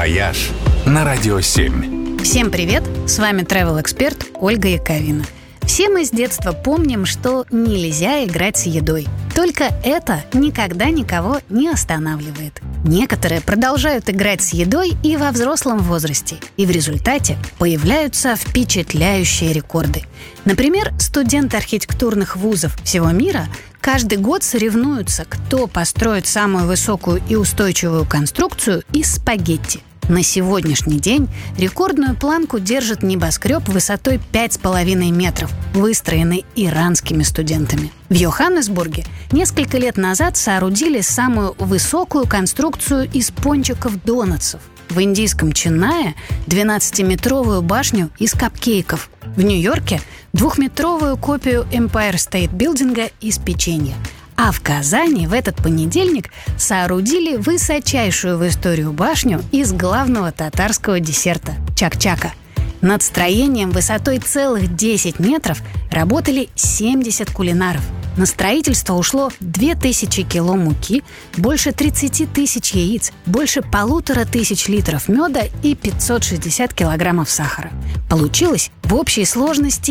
«Вояж» на Радио 7. Всем привет! С вами travel-эксперт Ольга Яковина. Все мы с детства помним, что нельзя играть с едой. Только это никогда никого не останавливает. Некоторые продолжают играть с едой и во взрослом возрасте, и в результате появляются впечатляющие рекорды. Например, студенты архитектурных вузов всего мира каждый год соревнуются, кто построит самую высокую и устойчивую конструкцию из спагетти. На сегодняшний день рекордную планку держит небоскреб высотой 5,5 метров, выстроенный иранскими студентами. В Йоханнесбурге несколько лет назад соорудили самую высокую конструкцию из пончиков-донатсов. В индийском Ченнае 12-метровую башню из капкейков. В Нью-Йорке 2-метровую копию Empire State Building из печенья. А в Казани в этот понедельник соорудили высочайшую в историю башню из главного татарского десерта – чак-чака. Над строением высотой целых 10 метров работали 70 кулинаров. На строительство ушло 2000 кило муки, больше 30 тысяч яиц, больше 1500 литров меда и 560 килограммов сахара. Получилось в общей сложности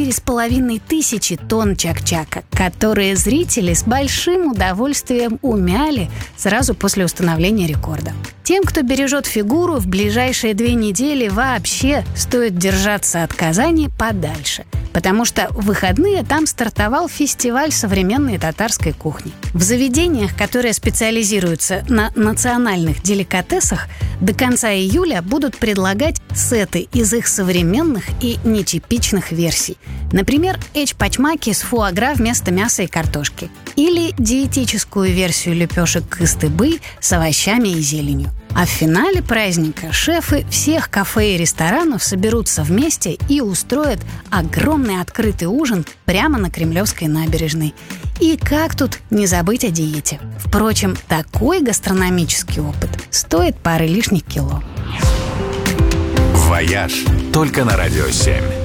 4500 тонн чак-чака, которые зрители с большим удовольствием умяли сразу после установления рекорда. Тем, кто бережет фигуру, в ближайшие 2 недели вообще стоит держаться от Казани подальше, потому что в выходные там стартовал фестиваль современной татарской кухни. В заведениях, которые специализируются на национальных деликатесах, до конца июля будут предлагать сеты из их современных и нетипичных версий. Например, эч-пачмаки с фуагра вместо мяса и картошки. Или диетическую версию лепешек кыстыбый с овощами и зеленью. А в финале праздника шефы всех кафе и ресторанов соберутся вместе и устроят огромный открытый ужин прямо на Кремлевской набережной. И как тут не забыть о диете? Впрочем, такой гастрономический опыт стоит пары лишних кило. «Вояж» только на Радио 7.